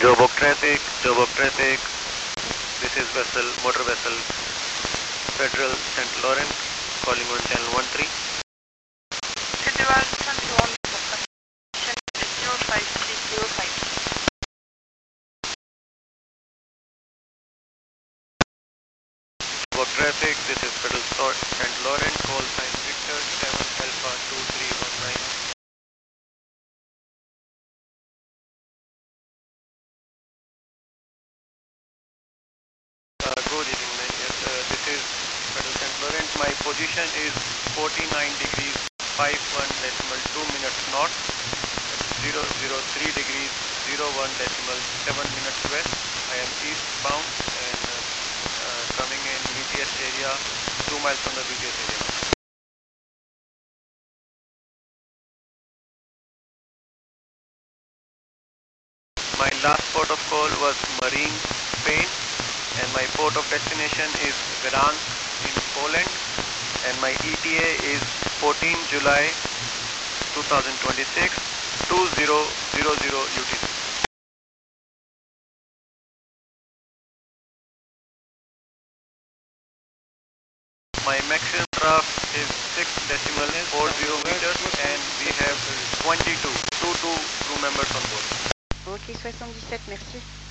Joburg traffic. This is vessel, motor vessel, Federal St. Lawrence, calling on channel 13. Federal 21, position is 05305. Joburg traffic, this is Federal St. Lawrence, call sign Victor 7 Alpha 2319. Good evening, man. Yes, this is Federal St. Lawrence. My position is 49 degrees 51 decimal 2 minutes north, 003 degrees 01 decimal 7 minutes west. I am eastbound and coming in BTS area, 2 miles from the BTS area. My last port of call was Marine, Spain, and my port of destination is Gdansk in Poland, and my ETA is 14 July 2026, 2000 UTC. My maximum draft is 6 decimal 40 meters, and we have 22 crew members on board. Ok, 77, merci.